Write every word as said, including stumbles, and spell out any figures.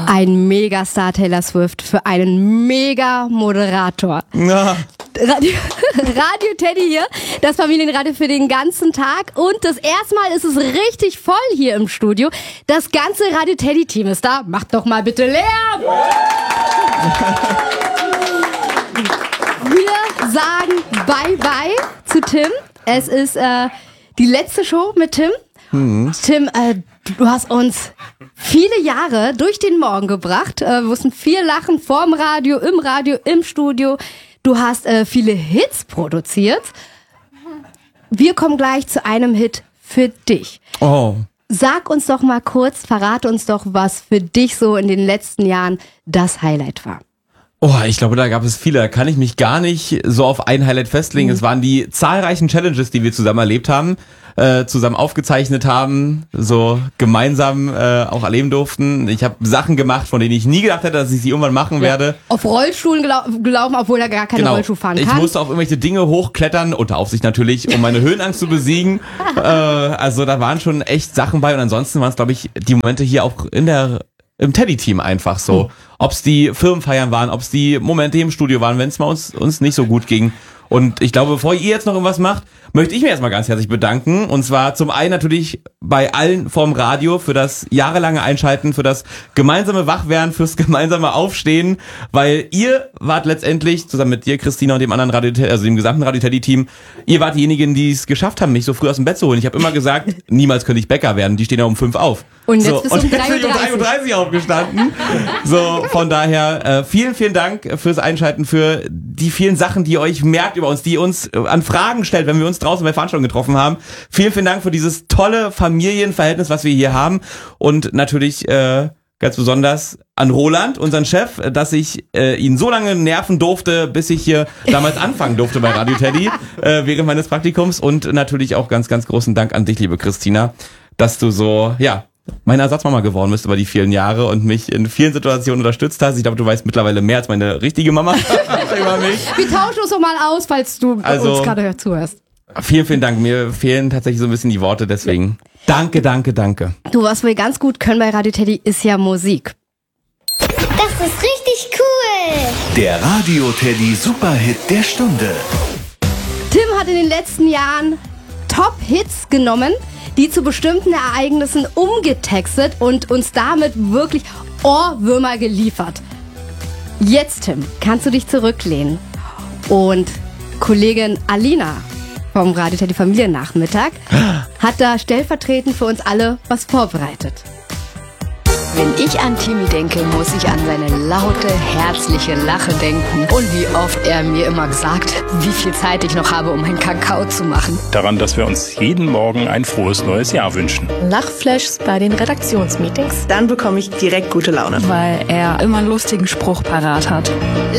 Ein Megastar Taylor Swift für einen Mega-Moderator. Ja. Radio, Radio Teddy hier, das Familienradio für den ganzen Tag. Und das erste Mal ist es richtig voll hier im Studio. Das ganze Radio Teddy Team ist da. Macht doch mal bitte Lärm! Wir sagen Bye-Bye zu Tim. Es ist äh, die letzte Show mit Tim. Mhm. Tim, äh, du hast uns viele Jahre durch den Morgen gebracht. Äh, wir mussten viel lachen vorm Radio, im Radio, im Studio. Du hast äh, viele Hits produziert. Wir kommen gleich zu einem Hit für dich. Oh. Sag uns doch mal kurz, verrate uns doch, was für dich so in den letzten Jahren das Highlight war. Oh, ich glaube, da gab es viele. Da kann ich mich gar nicht so auf ein Highlight festlegen. Mhm. Es waren die zahlreichen Challenges, die wir zusammen erlebt haben, äh, zusammen aufgezeichnet haben, so gemeinsam äh, auch erleben durften. Ich habe Sachen gemacht, von denen ich nie gedacht hätte, dass ich sie irgendwann machen ja. werde. Auf Rollstuhlen gelau- gelaufen, obwohl er gar keine genau. Rollschuh fahren kann. Ich musste auf irgendwelche Dinge hochklettern, unter Aufsicht natürlich, um meine Höhenangst zu besiegen. äh, also da waren schon echt Sachen bei. Und ansonsten waren es, glaube ich, die Momente hier auch in der im Teddy-Team einfach so. Hm. Ob es die Firmenfeiern waren, ob es die Momente im Studio waren, wenn es mal uns, uns nicht so gut ging. Und ich glaube, bevor ihr jetzt noch irgendwas macht, möchte ich mir erstmal ganz herzlich bedanken. Und zwar zum einen natürlich bei allen vom Radio für das jahrelange Einschalten, für das gemeinsame Wachwerden, fürs gemeinsame Aufstehen, weil ihr wart letztendlich, zusammen mit dir, Christina, und dem anderen Radio, also dem gesamten Radio Teddy-Team, ihr wart diejenigen, die es geschafft haben, mich so früh aus dem Bett zu holen. Ich habe immer gesagt, niemals könnte ich Bäcker werden. Die stehen ja um fünf auf. Und jetzt so, bist und du um jetzt bin ich um drei Uhr dreißig aufgestanden. So, von daher äh, vielen, vielen Dank fürs Einschalten, für die vielen Sachen, die ihr euch merkt über uns, die ihr uns äh, an Fragen stellt, wenn wir uns draußen bei Veranstaltungen getroffen haben. Vielen, vielen Dank für dieses tolle Familienverhältnis, was wir hier haben. Und natürlich äh, ganz besonders an Roland, unseren Chef, dass ich äh, ihn so lange nerven durfte, bis ich hier damals anfangen durfte bei Radio Teddy äh, während meines Praktikums. Und natürlich auch ganz, ganz großen Dank an dich, liebe Christina, dass du so, ja, meine Ersatzmama geworden bist über die vielen Jahre und mich in vielen Situationen unterstützt hast. Ich glaube, du weißt mittlerweile mehr als meine richtige Mama über mich. Wir tauschen uns doch mal aus, falls du also, uns gerade zuhörst. Vielen, vielen Dank. Mir fehlen tatsächlich so ein bisschen die Worte, deswegen danke, danke, danke. Du, was wir ganz gut können bei Radio Teddy, ist ja Musik. Das ist richtig cool. Der Radio Teddy Superhit der Stunde. Tim hat in den letzten Jahren Top-Hits genommen, die zu bestimmten Ereignissen umgetextet und uns damit wirklich Ohrwürmer geliefert. Jetzt, Tim, kannst du dich zurücklehnen. Und Kollegin Alina vom Radio Teddy Familiennachmittag hat da stellvertretend für uns alle was vorbereitet. Wenn ich an Timmy denke, muss ich an seine laute, herzliche Lache denken. Und wie oft er mir immer gesagt, wie viel Zeit ich noch habe, um einen Kakao zu machen. Daran, dass wir uns jeden Morgen ein frohes neues Jahr wünschen. Lachflashs bei den Redaktionsmeetings. Dann bekomme ich direkt gute Laune. Weil er immer einen lustigen Spruch parat hat.